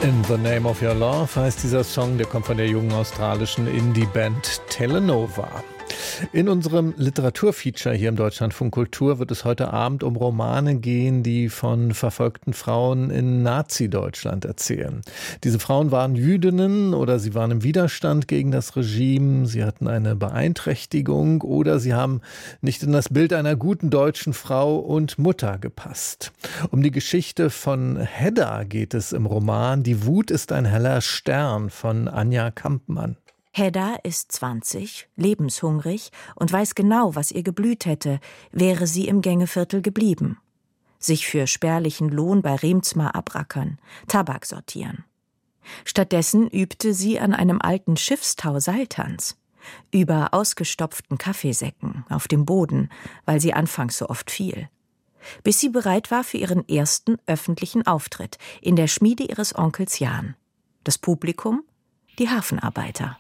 In the Name of Your Love heißt dieser Song, der kommt von der jungen australischen Indie-Band Telenova. In unserem Literaturfeature hier im Deutschlandfunk Kultur wird es heute Abend um Romane gehen, die von verfolgten Frauen in Nazi-Deutschland erzählen. Diese Frauen waren Jüdinnen oder sie waren im Widerstand gegen das Regime, sie hatten eine Beeinträchtigung oder sie haben nicht in das Bild einer guten deutschen Frau und Mutter gepasst. Um die Geschichte von Hedda geht es im Roman Die Wut ist ein heller Stern von Anja Kampmann. Hedda ist 20, lebenshungrig und weiß genau, was ihr geblüht hätte, wäre sie im Gängeviertel geblieben. Sich für spärlichen Lohn bei Remsmar abrackern, Tabak sortieren. Stattdessen übte sie an einem alten Schiffstau Seiltanz. Über ausgestopften Kaffeesäcken auf dem Boden, weil sie anfangs so oft fiel. Bis sie bereit war für ihren ersten öffentlichen Auftritt in der Schmiede ihres Onkels Jan. Das Publikum? Die Hafenarbeiter.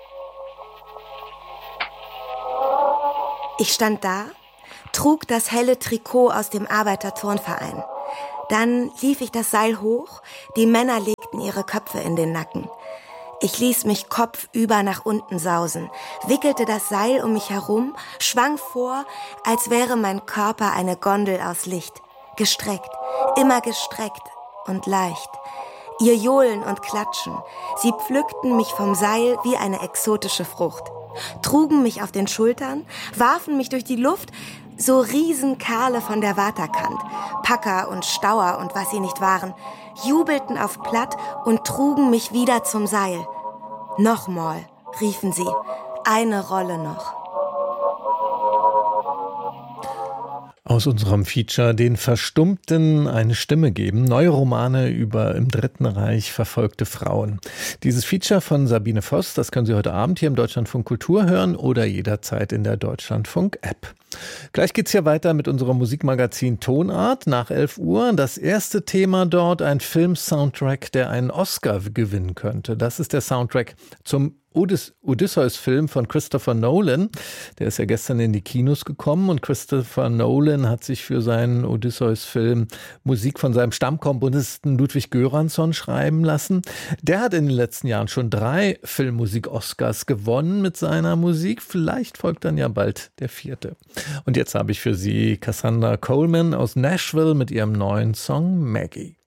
Ich stand da, trug das helle Trikot aus dem Arbeiterturnverein. Dann lief ich das Seil hoch, die Männer legten ihre Köpfe in den Nacken. Ich ließ mich kopfüber nach unten sausen, wickelte das Seil um mich herum, schwang vor, als wäre mein Körper eine Gondel aus Licht. Gestreckt, immer gestreckt und leicht. Ihr Johlen und Klatschen, sie pflückten mich vom Seil wie eine exotische Frucht. Trugen mich auf den Schultern, warfen mich durch die Luft, so Riesenkerle von der Waterkant, Packer und Stauer und was sie nicht waren, jubelten auf Platt und trugen mich wieder zum Seil. Nochmal, riefen sie, eine Rolle noch. Aus unserem Feature Den Verstummten eine Stimme geben. Neue Romane über im Dritten Reich verfolgte Frauen. Dieses Feature von Sabine Voss, das können Sie heute Abend hier im Deutschlandfunk Kultur hören oder jederzeit in der Deutschlandfunk-App. Gleich geht's hier weiter mit unserem Musikmagazin Tonart nach 11 Uhr. Das erste Thema dort, ein Film-Soundtrack, der einen Oscar gewinnen könnte. Das ist der Soundtrack zum Odysseus-Film von Christopher Nolan. Der ist ja gestern in die Kinos gekommen und Christopher Nolan hat sich für seinen Odysseus-Film Musik von seinem Stammkomponisten Ludwig Göransson schreiben lassen. Der hat in den letzten Jahren schon 3 Filmmusik-Oscars gewonnen mit seiner Musik. Vielleicht folgt dann ja bald der 4. Und jetzt habe ich für Sie Cassandra Coleman aus Nashville mit ihrem neuen Song Maggie.